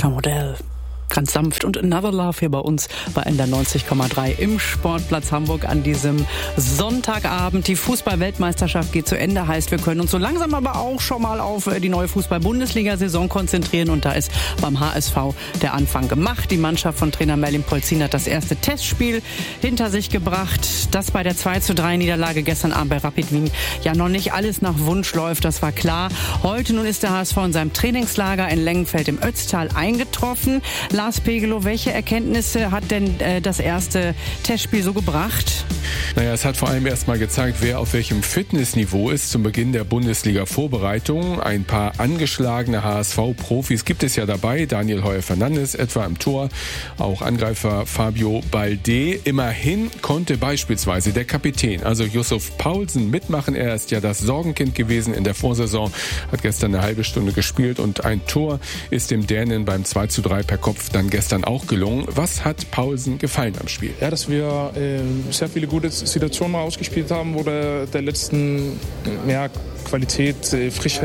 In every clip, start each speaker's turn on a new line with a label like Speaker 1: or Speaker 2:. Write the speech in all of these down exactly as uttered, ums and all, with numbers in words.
Speaker 1: Modell. Ganz sanft und Another Love hier bei uns bei N D R neunzig Komma drei im Sportplatz Hamburg an diesem Sonntagabend. Die Fußball-Weltmeisterschaft geht zu Ende, heißt, wir können uns so langsam aber auch schon mal auf die neue Fußball-Bundesliga-Saison konzentrieren und da ist beim H S V der Anfang gemacht. Die Mannschaft von Trainer Merlin Polzin hat das erste Testspiel hinter sich gebracht. Dass bei der zwei zu drei Niederlage gestern Abend bei Rapid Wien ja noch nicht alles nach Wunsch läuft, das war klar. Heute nun ist der H S V in seinem Trainingslager in Lengenfeld im Ötztal eingetroffen. Lars Pegelow, welche Erkenntnisse hat denn äh, das erste Testspiel so gebracht?
Speaker 2: Naja, es hat vor allem erst mal gezeigt, wer auf welchem Fitnessniveau ist zum Beginn der Bundesliga-Vorbereitung. Ein paar angeschlagene H S V-Profis gibt es ja dabei. Daniel Heuer-Fernandes etwa im Tor, auch Angreifer Fabio Balde. Immerhin konnte beispielsweise der Kapitän, also Yusuf Paulsen, mitmachen. Er ist ja das Sorgenkind gewesen in der Vorsaison, hat gestern eine halbe Stunde gespielt und ein Tor ist dem Dänen beim zwei zu drei per Kopf dann gestern auch gelungen. Was hat Paulsen gefallen am Spiel?
Speaker 3: Ja, dass wir äh, sehr viele gute Situationen mal ausgespielt haben, wo der, der letzten ja, Qualität, äh, Frische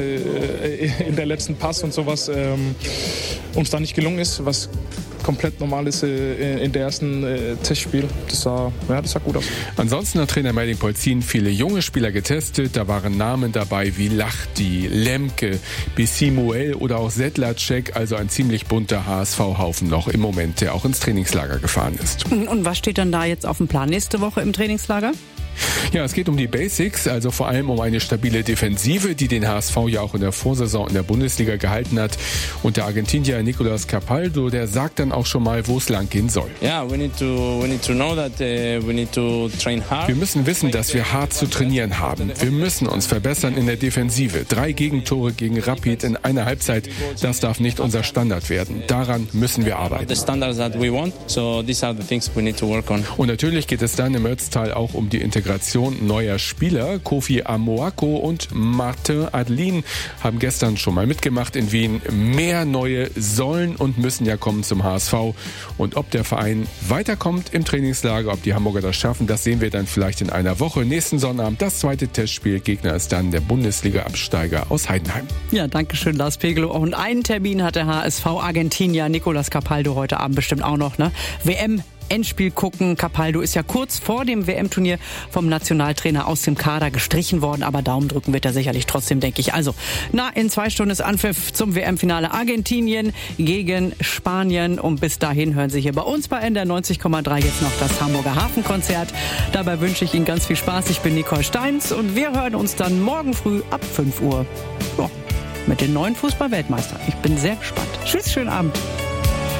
Speaker 3: äh, in der letzten Pass und sowas ähm, uns da nicht gelungen ist, was komplett normal ist äh, in der ersten äh, Testspiel. Das sah, ja, das sah gut aus.
Speaker 2: Ansonsten hat Trainer Merlin Polzin viele junge Spieler getestet. Da waren Namen dabei wie Lachti, Lemke, Bisimuel oder auch Sedlacek. Also ein ziemlich bunter H S V-Haufen noch im Moment, der auch ins Trainingslager gefahren ist.
Speaker 1: Und was steht dann da jetzt auf dem Plan nächste Woche im Trainingslager?
Speaker 2: Ja, es geht um die Basics, also vor allem um eine stabile Defensive, die den H S V ja auch in der Vorsaison in der Bundesliga gehalten hat. Und der Argentinier Nicolas Capaldo, der sagt dann auch schon mal, wo es lang gehen soll.
Speaker 4: Yeah, we need to, we need to know that, uh, we need to train hard.
Speaker 2: Wir müssen wissen, dass wir hart zu trainieren haben. Wir müssen uns verbessern in der Defensive. Drei Gegentore gegen Rapid in einer Halbzeit, das darf nicht unser Standard werden. Daran müssen wir arbeiten.
Speaker 4: The standards that we want, so these are the things we need to work on.
Speaker 2: Und natürlich geht es dann im Ötztal auch um die Integration neuer Spieler. Kofi Amoako und Martin Adelin haben gestern schon mal mitgemacht in Wien. Mehr neue sollen und müssen ja kommen zum H S V. Und ob der Verein weiterkommt im Trainingslager, ob die Hamburger das schaffen, das sehen wir dann vielleicht in einer Woche. Nächsten Sonnabend das zweite Testspiel. Gegner ist dann der Bundesliga-Absteiger aus Heidenheim.
Speaker 1: Ja, danke schön, Lars Pegelow. Und einen Termin hat der H S V-Argentinier Nicolas Capaldo heute Abend bestimmt auch noch, ne? W M Endspiel gucken. Capaldo ist ja kurz vor dem W M-Turnier vom Nationaltrainer aus dem Kader gestrichen worden, aber Daumen drücken wird er sicherlich trotzdem, denke ich. Also, na, in zwei Stunden ist Anpfiff zum W M-Finale Argentinien gegen Spanien und bis dahin hören Sie hier bei uns bei N D R neunzig Komma drei jetzt noch das Hamburger Hafenkonzert. Dabei wünsche ich Ihnen ganz viel Spaß. Ich bin Nicole Steins und wir hören uns dann morgen früh ab fünf Uhr ja, mit den neuen Fußball-Weltmeistern. Ich bin sehr gespannt. Tschüss, schönen Abend.